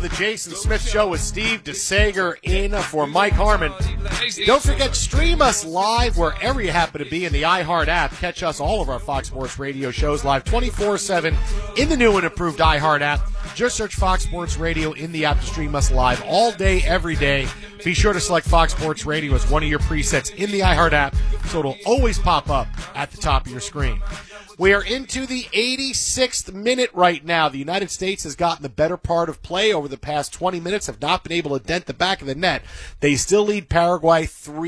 Jason Smith Show with Steve DeSager in for Mike Harmon. Don't forget, stream us live wherever you happen to be in the iHeart app. Catch us, all of our Fox Sports Radio shows, live 24/7 in the new and improved iHeart app. Just search Fox Sports Radio in the app to stream us live all day, every day. Be sure to select Fox Sports Radio as one of your presets in the iHeart app so it'll always pop up at the top of your screen. We are into the 86th minute right now. The United States has gotten the better part of play over the past 20 minutes, have not been able to dent the back of the net. They still lead Paraguay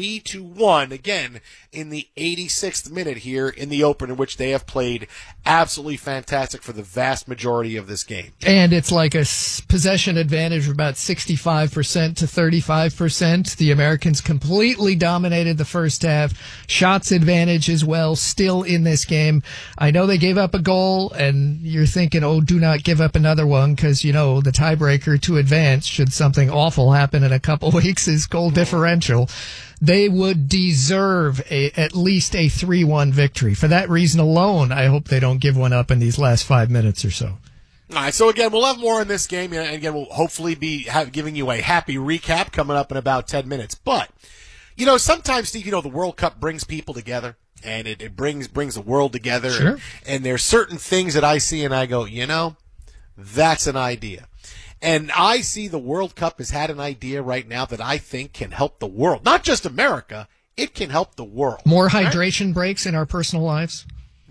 3-1, again, in the 86th minute here in the opener, in which they have played absolutely fantastic for the vast majority of this game. And it's like a possession advantage of about 65% to 35%. The Americans completely dominated the first half. Shots advantage as well, still in this game. I know they gave up a goal, and you're thinking, oh, do not give up another one, because, you know, the tiebreaker to advance, should something awful happen in a couple weeks, is goal differential. They would deserve at least a 3-1 victory. For that reason alone, I hope they don't give one up in these last 5 minutes or so. All right, so again, we'll have more on this game, and again, we'll hopefully be giving you a happy recap coming up in about 10 minutes. But, you know, sometimes, Steve, you know, the World Cup brings people together. And it brings the world together. Sure. And there's certain things that I see and I go, you know, that's an idea. And I see the World Cup has had an idea right now that I think can help the world. Not just America, it can help the world. More hydration breaks in our personal lives?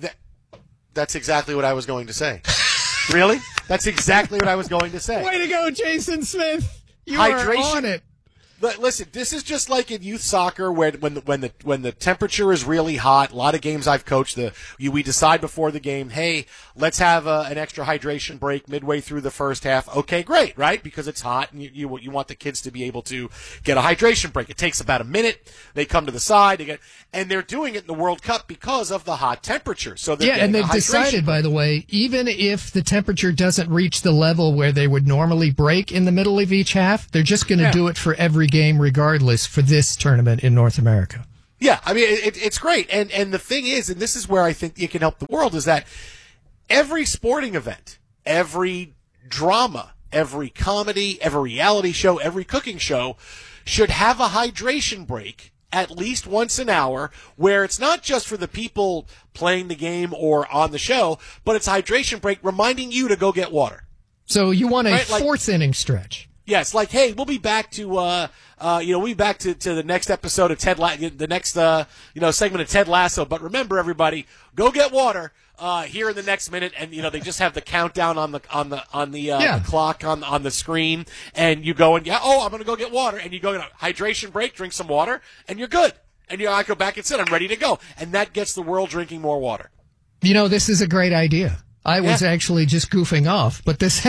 That's exactly what I was going to say. Really? That's exactly what I was going to say. Way to go, Jason Smith. You are on it. Listen, this is just like in youth soccer, where when the temperature is really hot. A lot of games I've coached, we decide before the game, hey, let's have an extra hydration break midway through the first half. Okay, great, right? Because it's hot, and you want the kids to be able to get a hydration break. It takes about a minute. They come to the side, and they're doing it in the World Cup because of the hot temperature. So and they've decided, by the way, even if the temperature doesn't reach the level where they would normally break in the middle of each half, they're just going to do it for every game regardless for this tournament in North America. Yeah, I mean, it's great. And the thing is, and this is where I think it can help the world, is that every sporting event, every drama, every comedy, every reality show, every cooking show should have a hydration break at least once an hour, where it's not just for the people playing the game or on the show, but it's a hydration break reminding you to go get water. So you want a fourth inning stretch. Yes, like, hey, we'll be back to, we'll be back to the next episode of the next segment of Ted Lasso. But remember, everybody, go get water here in the next minute, and they just have the countdown on the clock on the screen, and you go and I'm going to go get water, and you go get a hydration break, drink some water, and you're good. And I go back and sit, I'm ready to go, and that gets the world drinking more water. This is a great idea. I was actually just goofing off, but this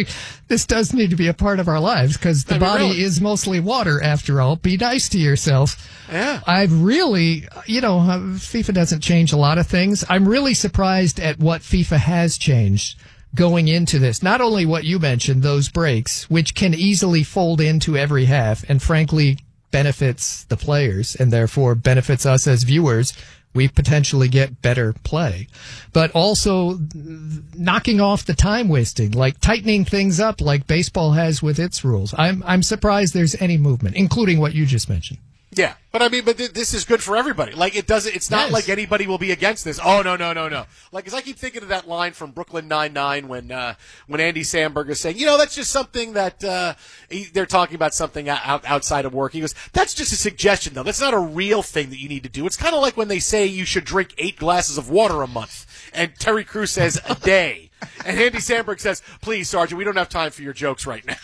does need to be a part of our lives, because the body is mostly water after all. Be nice to yourself. Yeah. I've really, FIFA doesn't change a lot of things. I'm really surprised at what FIFA has changed going into this. Not only what you mentioned, those breaks, which can easily fold into every half and frankly benefits the players and therefore benefits us as viewers. We potentially get better play, but also knocking off the time wasting, like tightening things up like baseball has with its rules. I'm surprised there's any movement, including what you just mentioned. Yeah, but this is good for everybody. Like, it's not like anybody will be against this. Oh, no. Like, as I keep thinking of that line from Brooklyn Nine-Nine when Andy Samberg is saying, that's just something that, they're talking about something outside of work. He goes, that's just a suggestion, though. That's not a real thing that you need to do. It's kind of like when they say you should drink 8 glasses of water a month, and Terry Crews says a day. And Andy Samberg says, please, Sergeant, we don't have time for your jokes right now.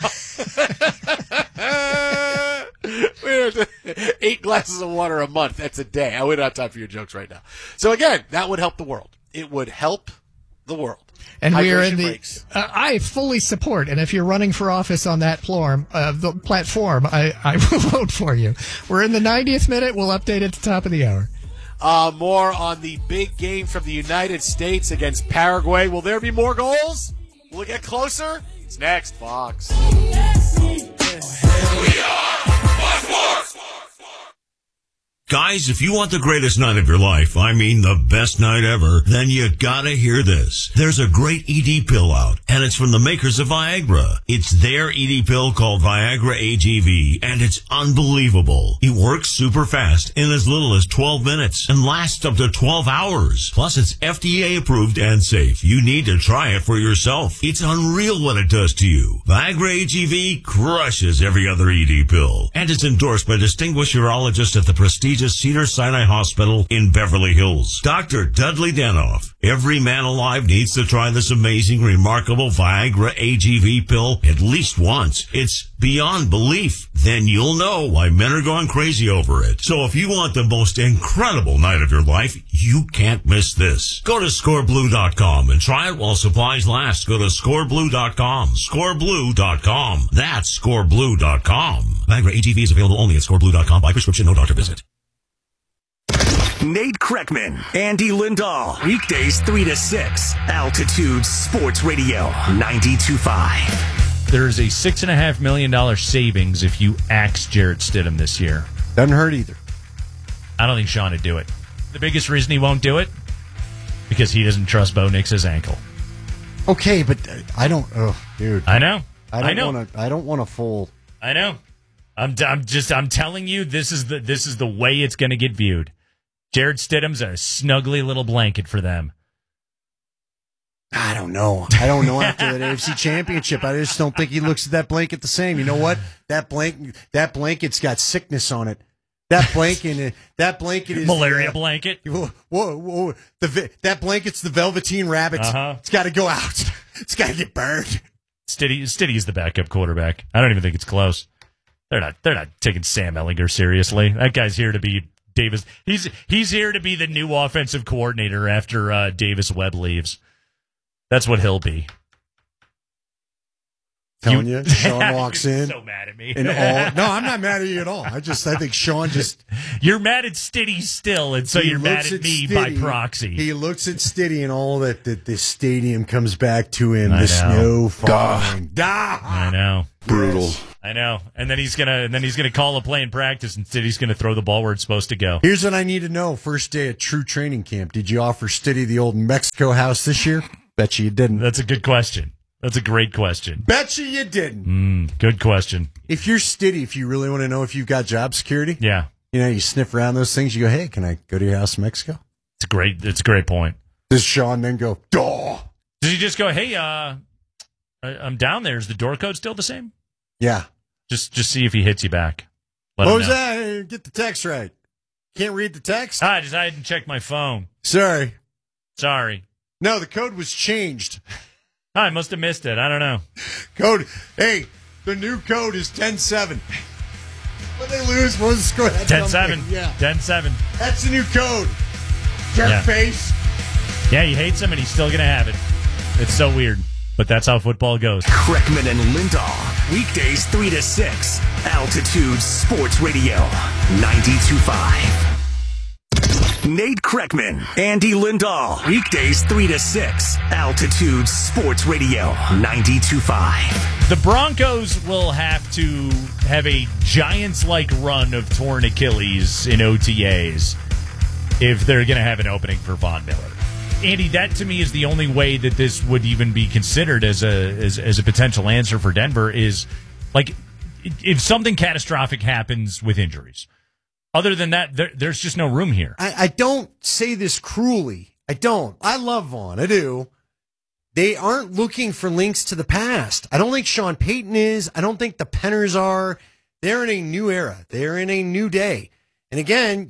8 glasses of water a month, that's a day. We don't have time for your jokes right now. So again, that would help the world. It would help the world. And we are in the I fully support, and if you're running for office on that platform, I will vote for you. We're in the 90th minute. We'll update at the top of the hour. More on the big game from the United States against Paraguay. Will there be more goals? Will it get closer? It's next, Fox. We are Fox Sports. Guys, if you want the greatest night of your life, I mean the best night ever, then you gotta hear this. There's a great ED pill out, and it's from the makers of Viagra. It's their ED pill called Viagra AGV, and it's unbelievable. It works super fast in as little as 12 minutes and lasts up to 12 hours. Plus, it's FDA approved and safe. You need to try it for yourself. It's unreal what it does to you. Viagra AGV crushes every other ED pill, and it's endorsed by distinguished urologists at the prestigious Cedars-Sinai Hospital in Beverly Hills. Dr. Dudley Danoff. Every man alive needs to try this amazing, remarkable Viagra AGV pill at least once. It's beyond belief. Then you'll know why men are going crazy over it. So if you want the most incredible night of your life, you can't miss this. Go to scoreblue.com and try it while supplies last. Go to scoreblue.com. Scoreblue.com. That's scoreblue.com. Viagra AGV is available only at scoreblue.com by prescription, no doctor visit. Nate Kreckman, Andy Lindahl, weekdays 3 to 6, Altitude Sports Radio 92.5. There's a $6.5 million savings if you axe Jarrett Stidham this year. Doesn't hurt either. I don't think Sean would do it. The biggest reason he won't do it, because he doesn't trust Bo Nix's ankle. Okay, but I don't. Oh, dude. I know. I don't want a full. I know. I'm telling you, this is the way it's going to get viewed. Jarrett Stidham's a snuggly little blanket for them. I don't know. After that AFC Championship, I just don't think he looks at that blanket the same. You know what? That blanket's got sickness on it. That blanket is malaria blanket. Whoa! That blanket's the Velveteen Rabbit. It's got to go out. It's got to get burned. Stiddy's the backup quarterback. I don't even think it's close. They're not taking Sam Ehlinger seriously. That guy's here to be Davis. He's here to be the new offensive coordinator after Davis Webb leaves. That's what he'll be. Telling you, Sean walks in. So mad at me. No, I'm not mad at you at all. I think Sean just. You're mad at Stiddy still, and so you're mad at me by proxy. He looks at Stiddy and all that the stadium comes back to him. The snow falling. I know. Brutal. Yes. I know. And then he's gonna call a play in practice, and Stiddy's gonna throw the ball where it's supposed to go. Here's what I need to know: first day of true training camp, did you offer Stiddy the old Mexico house this year? Bet you didn't. That's a good question. That's a great question. Bet you didn't. Good question. If you're Stiddy, if you really want to know if you've got job security, yeah, you sniff around those things. You go, hey, can I go to your house in Mexico? It's a great point. Does Sean then go, duh? Does he just go, hey, I'm down there. Is the door code still the same? Yeah. Just see if he hits you back. What was that? Get the text right. Can't read the text? I didn't check my phone. Sorry. No, the code was changed. I must have missed it. I don't know. Hey, the new code is 10-7. When they lose, what was the score? 10-7. Yeah. 10-7. That's the new code. Jerk face. Yeah, he hates him, and he's still going to have it. It's so weird, but that's how football goes. Kreckman and Lindahl, weekdays 3 to 6, Altitude Sports Radio 92.5. Nate Kreckman, Andy Lindahl, weekdays 3 to 6, Altitude Sports Radio 92.5. The Broncos will have to have a Giants-like run of torn Achilles in OTAs if they're going to have an opening for Von Miller. Andy, that to me is the only way that this would even be considered as a potential answer for Denver is, like, if something catastrophic happens with injuries. Other than that, there's just no room here. I don't say this cruelly. I don't. I love Vaughn. I do. They aren't looking for links to the past. I don't think Sean Payton is. I don't think the Penners are. They're in a new era. They're in a new day. And again,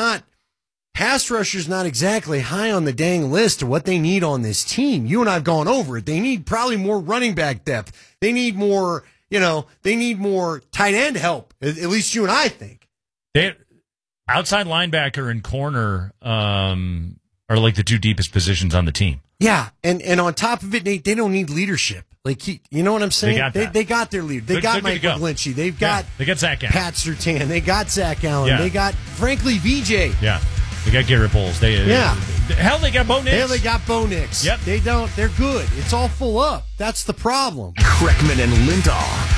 pass rusher's not exactly high on the dang list of what they need on this team. You and I have gone over it. They need probably more running back depth. They need more, they need more tight end help. At least you and I think. Outside linebacker and corner are like the two deepest positions on the team. Yeah, and on top of it, they don't need leadership. Like, you know what I'm saying? They got their leader. They got Mike McGlinchey. They've got Zach Allen. Pat Surtain. They got Zach Allen. Yeah. They got, frankly, VJ. Yeah. They got Garrett Bowles. Hell, they got Bo Nix. Hell, they got Bo Nix. Yep. They don't. They're good. It's all full up. That's the problem. Kreckman and Lindahl,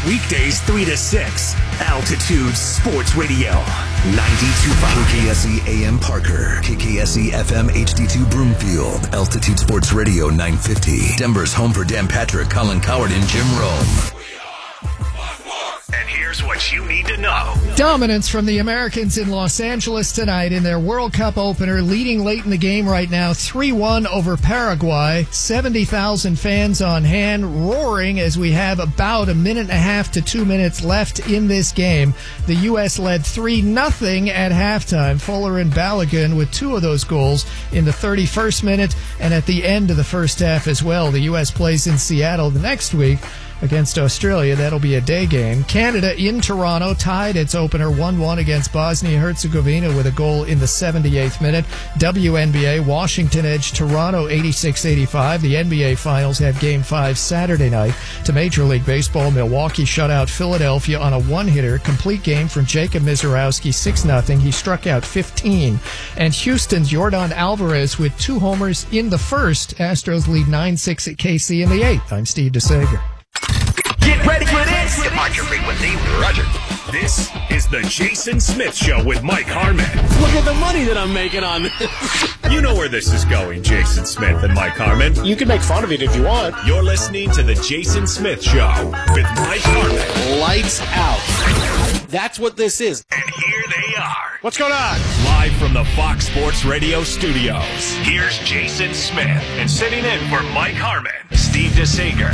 Weekdays 3 to 6. Altitude Sports Radio. 92.5. KKSE AM Parker. KKSE FM HD2 Broomfield. Altitude Sports Radio 950. Denver's home for Dan Patrick, Colin Coward, and Jim Rome. And here's what you need to know. Dominance from the Americans in Los Angeles tonight in their World Cup opener, leading late in the game right now, 3-1 over Paraguay. 70,000 fans on hand, roaring as we have about 1.5 to 2 minutes left in this game. The U.S. led 3-0 at halftime. Fuller and Balogun with 2 of those goals in the 31st minute and at the end of the first half as well. The U.S. plays in Seattle the next week against Australia. That'll be a day game. Canada in Toronto tied its opener 1-1 against Bosnia-Herzegovina with a goal in the 78th minute. WNBA, Washington edged Toronto 86-85. The NBA Finals had Game 5 Saturday night. To Major League Baseball, Milwaukee shut out Philadelphia on a one-hitter. Complete game from Jacob Mizorowski, 6-0. He struck out 15. And Houston's Yordan Alvarez with 2 homers in the first. Astros lead 9-6 at KC in the 8th. I'm Steve DeSager. Get ready for this. Depart your frequency. Roger. This is the Jason Smith Show with Mike Harmon. Look at the money that I'm making on this. You know where this is going, Jason Smith and Mike Harmon. You can make fun of it if you want. You're listening to the Jason Smith Show with Mike Harmon. Lights out. That's what this is. And here they are. What's going on? Live from the Fox Sports Radio studios. Here's Jason Smith. And sitting in for Mike Harmon, Steve DeSager.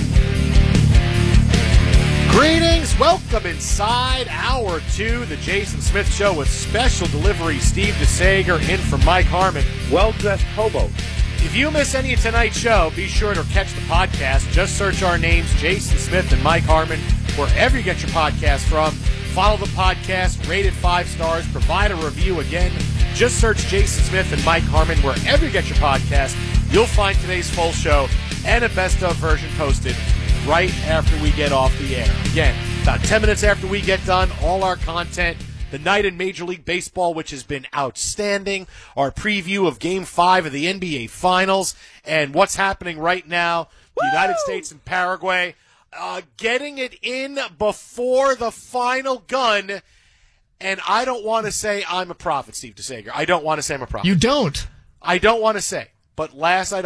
Greetings, welcome inside Hour 2, the Jason Smith Show with special delivery Steve DeSager in for Mike Harmon. Well-dressed hobo. If you miss any of tonight's show, be sure to catch the podcast. Just search our names, Jason Smith and Mike Harmon, wherever you get your podcast from. Follow the podcast, rate it 5 stars, provide a review again. Just search Jason Smith and Mike Harmon wherever you get your podcast. You'll find today's full show and a best-of version posted right after we get off the air. Again, about 10 minutes after we get done, all our content, the night in Major League Baseball, which has been outstanding, our preview of Game 5 of the NBA Finals, and what's happening right now, the United States and Paraguay, getting it in before the final gun. And I don't want to say I'm a prophet, Steve DeSager. I don't want to say I'm a prophet. You don't. I don't want to say. But last night